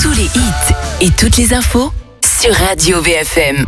Tous les hits et toutes les infos sur Radio VFM.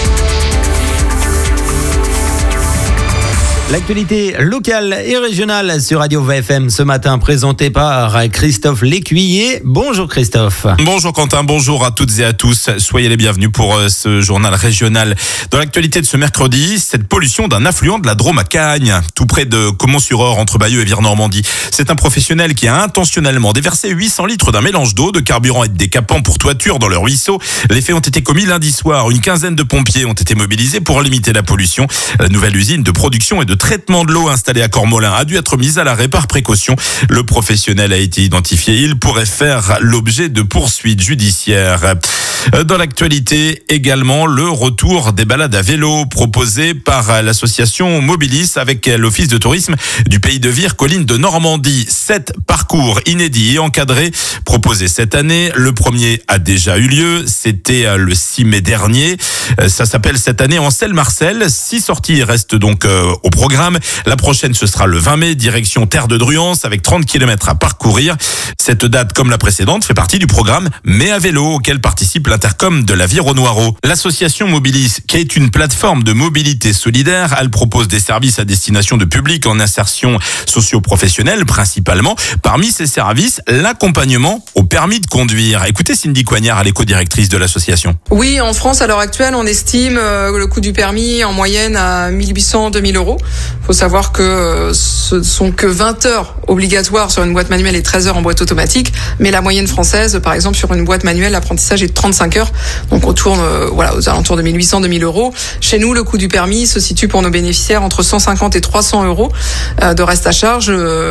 L'actualité locale et régionale sur Radio VFM ce matin, présentée par Christophe Lécuyer. Bonjour Christophe. Bonjour Quentin, bonjour à toutes et à tous. Soyez les bienvenus pour ce journal régional. Dans l'actualité de ce mercredi, cette pollution d'un affluent de la Drôme à Cagnes, tout près de Caumont-sur-Eure, entre Bayeux et Vire-Normandie. C'est un professionnel qui a intentionnellement déversé 800 litres d'un mélange d'eau, de carburant et de décapant pour toiture dans le ruisseau. Les faits ont été commis lundi soir. Une quinzaine de pompiers ont été mobilisés pour limiter la pollution. La nouvelle usine de production et de traitement de l'eau installée à Cormolin a dû être mise à l'arrêt par précaution. Le professionnel a été identifié. Il pourrait faire l'objet de poursuites judiciaires. Dans l'actualité également, le retour des balades à vélo proposé par l'association Mobilis avec l'office de tourisme du pays de Vire, collines de Normandie. 7 parcours inédits et encadrés proposés cette année. Le premier a déjà eu lieu. C'était le 6 mai dernier. Ça s'appelle cette année Ancel-Marcel. 6 sorties restent donc au programme. La prochaine, ce sera le 20 mai, direction Terre de Druance, avec 30 km à parcourir. Cette date, comme la précédente, fait partie du programme Mais à vélo, auquel participe l'Intercom de la Vire-au-Noireau. L'association Mobilis, qui est une plateforme de mobilité solidaire, elle propose des services à destination de publics en insertion socio-professionnelle, principalement. Parmi ces services, l'accompagnement au permis de conduire. Écoutez Cindy Coignard, l'éco-directrice de l'association. Oui, en France, à l'heure actuelle, on estime le coût du permis en moyenne à 1800-2000 euros. Il faut savoir que ce sont que 20 heures obligatoires sur une boîte manuelle et 13 heures en boîte automatique. Mais la moyenne française, par exemple, sur une boîte manuelle, l'apprentissage est de 35 heures. Donc on tourne aux alentours de 1800-2000 euros. Chez nous, le coût du permis se situe pour nos bénéficiaires entre 150 et 300 euros de reste à charge.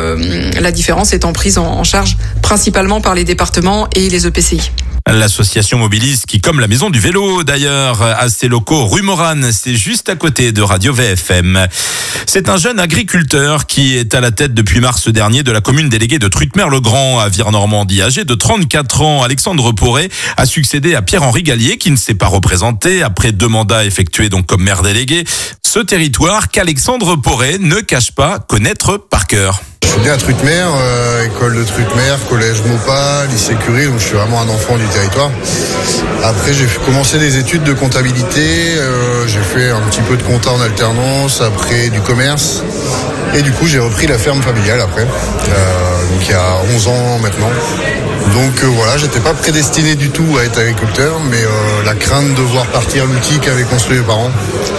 La différence étant prise en charge principalement par les départements et les EPCI. L'association Mobilis, qui, comme la Maison du Vélo d'ailleurs, a ses locaux rue Morane, c'est juste à côté de Radio VFM. C'est un jeune agriculteur qui est à la tête depuis mars dernier de la commune déléguée de Trutmer-le-Grand à Vire-Normandie. Âgé de 34 ans, Alexandre Poré a succédé à Pierre-Henri Gallier, qui ne s'est pas représenté après 2 mandats effectués donc comme maire délégué. Ce territoire qu'Alexandre Poré ne cache pas connaître par cœur. Je suis né à Trutmer, école de Trutmer, collège Maupas, lycée Curie, donc je suis vraiment un enfant du territoire. Après, j'ai commencé des études de comptabilité, j'ai fait un petit peu de compta en alternance, après du commerce. Et du coup, j'ai repris la ferme familiale après, donc il y a 11 ans maintenant. Donc voilà, j'étais pas prédestiné du tout à être agriculteur, mais la crainte de voir partir l'outil qu'avaient construit mes parents.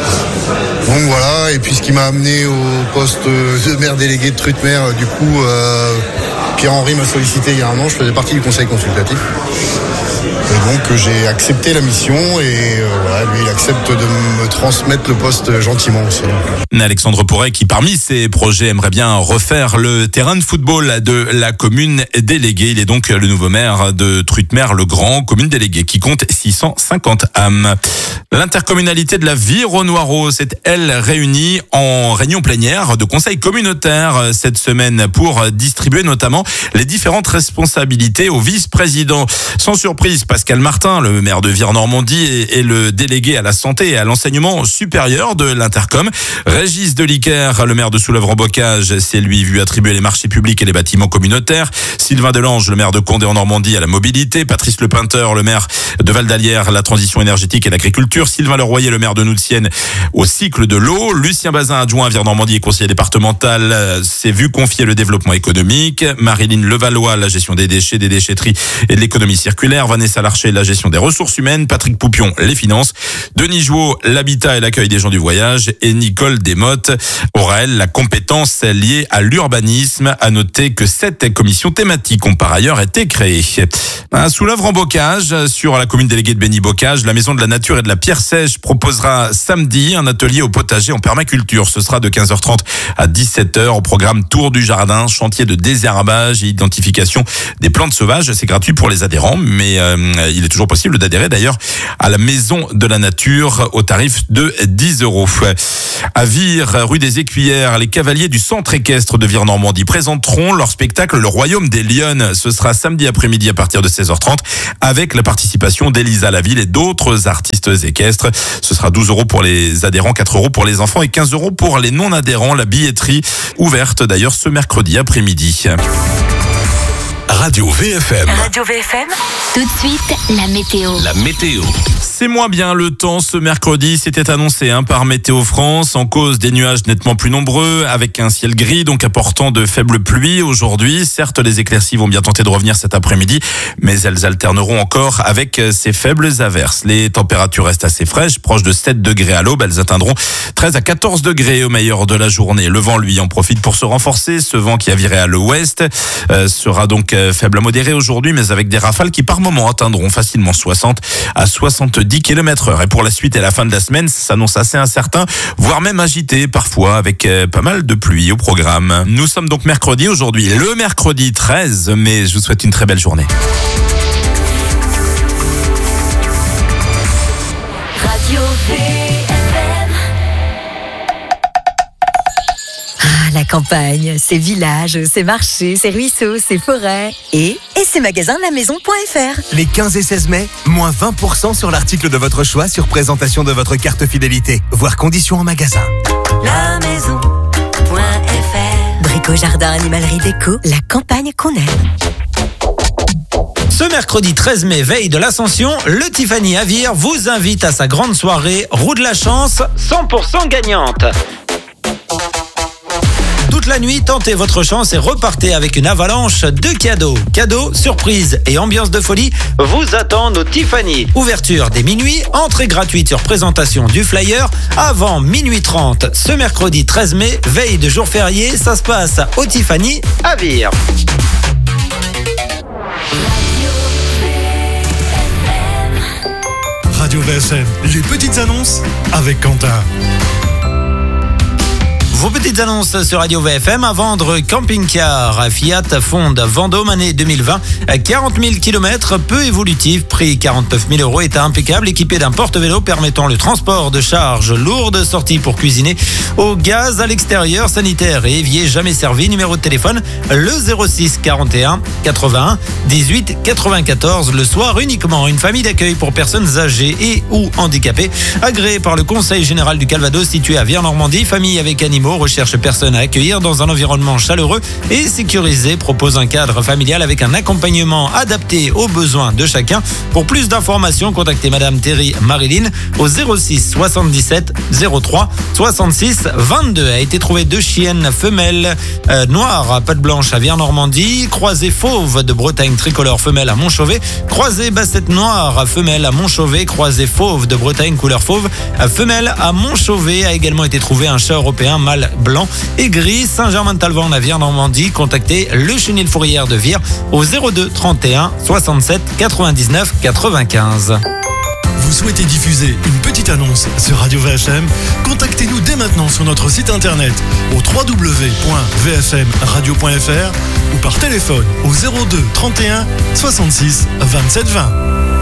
Donc voilà, et puis ce qui m'a amené au poste de maire délégué de Trutmer, du coup, Pierre-Henri m'a sollicité il y a 1 an, je faisais partie du conseil consultatif. Et donc j'ai accepté la mission et voilà, lui il accepte de me transmettre le poste gentiment aussi. Alexandre Poré qui parmi ses projets aimerait bien refaire le terrain de football de la commune déléguée. Il est donc le nouveau maire de Trutmer-le-Grand, commune déléguée qui compte 650 âmes. L'intercommunalité de la Vire-au-Noireau s'est elle réunie en réunion plénière de conseil communautaire cette semaine pour distribuer notamment les différentes responsabilités au vice-président. Sans surprise, Pascal Martin, le maire de Vire-Normandie et le délégué à la santé et à l'enseignement supérieur de l'Intercom. Régis Deliquer, le maire de Soulèvre-en-Bocage, s'est lui vu attribuer les marchés publics et les bâtiments communautaires. Sylvain Delange, le maire de Condé en Normandie, à la mobilité. Patrice Lepinteur, le maire de Val-d'Alière, la transition énergétique et l'agriculture. Sylvain Leroyer, le maire de Noutienne, au cycle de l'eau. Lucien Bazin, adjoint à Vire-Normandie et conseiller départemental, s'est vu confier le développement économique. Marilyn Levallois, la gestion des déchets, des déchetteries et de l'économie circulaire. Vanessa Larcher, la gestion des ressources humaines. Patrick Poupion, les finances. Denis Jouot, l'habitat et l'accueil des gens du voyage. Et Nicole Desmottes aura, elle, la compétence liée à l'urbanisme. À noter que 7 commissions thématiques ont par ailleurs été créées. À Soulèvre-en-Bocage, sur la commune déléguée de Béni-Bocage, la Maison de la Nature et de la Pierre Sèche proposera samedi un atelier au potager en permaculture. Ce sera de 15h30 à 17h au programme Tour du Jardin, chantier de désherbage et identification des plantes sauvages. C'est gratuit pour les adhérents, mais il est toujours possible d'adhérer d'ailleurs à la Maison de la Nature au tarif de 10 €. À Vire, rue des Écuyères, les cavaliers du centre équestre de Vire-Normandie présenteront leur spectacle Le Royaume des Lionnes. Ce sera samedi après-midi à partir de 16h30 avec la participation d'Elisa Laville et d'autres artistes équestres. Ce sera 12 € pour les adhérents, 4 € pour les enfants et 15 € pour les non-adhérents. La billetterie ouverte d'ailleurs ce mercredi après-midi. Radio VFM. Radio VFM. Tout de suite, la météo. La météo. C'est moins bien le temps ce mercredi, c'était annoncé par Météo France, en cause des nuages nettement plus nombreux, avec un ciel gris, donc apportant de faibles pluies aujourd'hui. Certes, les éclaircies vont bien tenter de revenir cet après-midi, mais elles alterneront encore avec ces faibles averses. Les températures restent assez fraîches, proches de 7 degrés à l'aube, elles atteindront 13 à 14 degrés au meilleur de la journée. Le vent, lui, en profite pour se renforcer. Ce vent qui a viré à l'ouest sera donc faible à modéré aujourd'hui, mais avec des rafales qui par moment atteindront facilement 60 à 70 km/h. Et pour la suite et la fin de la semaine, ça s'annonce assez incertain, voire même agité parfois, avec pas mal de pluie au programme. Nous sommes donc mercredi aujourd'hui, le mercredi 13 mai. Je vous souhaite une très belle journée. Radio VFM. La campagne, ses villages, ses marchés, ses ruisseaux, ses forêts et ses magasins lamaison.fr. Les 15 et 16 mai, moins 20% sur l'article de votre choix sur présentation de votre carte fidélité. Voir conditions en magasin. Lamaison.fr. Brico, jardin, animalerie, déco, la campagne qu'on aime. Ce mercredi 13 mai, veille de l'Ascension, le Tiffany à Vire vous invite à sa grande soirée Roue de la Chance, 100% gagnante. Toute la nuit, tentez votre chance et repartez avec une avalanche de cadeaux. Cadeaux, surprises et ambiance de folie vous attendent au Tiffany. Ouverture dès minuit, entrée gratuite sur présentation du flyer avant minuit 30. Ce mercredi 13 mai, veille de jour férié, ça se passe au Tiffany à Vire. Radio VFM, les petites annonces avec Quentin. Vos petites annonces sur Radio VFM. À vendre camping-car Fiat Fonde Vendôme année 2020. 40 000 km, peu évolutif. Prix 49 000 €. État impeccable. Équipé d'un porte-vélo permettant le transport de charges lourdes. Sortie pour cuisiner au gaz à l'extérieur. Sanitaire et évier jamais servi. Numéro de téléphone le 06 41 81 18 94. Le soir uniquement. Une famille d'accueil pour personnes âgées et ou handicapées. Agréée par le Conseil général du Calvados situé à Vire-Normandie. Famille avec animaux. Recherche personne à accueillir dans un environnement chaleureux et sécurisé. Propose un cadre familial avec un accompagnement adapté aux besoins de chacun. Pour plus d'informations, contactez Madame Thierry Marilyn au 06 77 03 66 22. A été trouvé 2 chiennes femelles noires à pattes blanches à Vire-Normandie. Croisée fauve de Bretagne tricolore femelle à Montchauvet. Croisée bassette noire femelle à Montchauvet. Croisée fauve de Bretagne couleur fauve femelle à Montchauvet. A également été trouvé un chat européen mâle blanc et gris. Saint-Germain-de-Talvan à Vire-Normandie. Contactez le Chenil Fourrière de Vire au 02 31 67 99 95. Vous souhaitez diffuser une petite annonce sur Radio VFM? Contactez-nous dès maintenant sur notre site internet au www.vfmradio.fr ou par téléphone au 02 31 66 27 20.